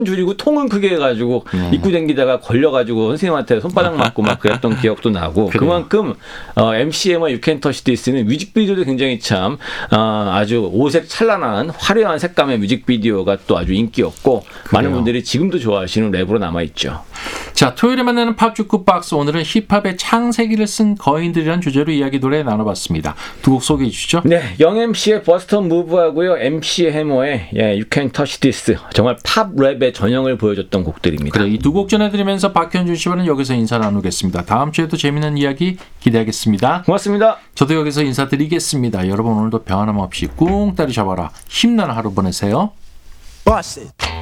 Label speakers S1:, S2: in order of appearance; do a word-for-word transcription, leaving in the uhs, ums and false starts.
S1: 줄이고 통은 크게 해가지고
S2: 네.
S1: 입구 댕기다가 걸려가지고 선생님한테 손바닥 맞고 막 그랬던 기억도 나고
S2: 그래요.
S1: 그만큼 어, 엠씨엠와 You Can't Touch This는 뮤직비디오도 굉장히 참 어, 아주 오색 찬란한 화려한 색감의 뮤직비디오가 또 아주 인기였고 많은 분들이 지금도 좋아하시는 랩으로 남아있죠.
S2: 자, 토요일에 만나는 팝 주크박스, 오늘은 힙합의 창세기를 쓴 거인들이란 주제로 이야기 노래 나눠봤습니다. 두 곡 소개해 주시죠.
S1: 네, 영엠씨의 버스터 무브하고요, 엠씨 해머의 예, You Can't Touch This, 정말 팝 랩의 전형을 보여줬던 곡들입니다.
S2: 그래, 이 두 곡 전해드리면서 박현준 씨와는 여기서 인사 나누겠습니다. 다음 주에도 재미있는 이야기 기대하겠습니다.
S1: 고맙습니다.
S2: 저도 여기서 인사드리겠습니다. 여러분 오늘도 변함없이 꿍따리 잡아라. 힘나는 하루 보내세요.
S3: Bust it.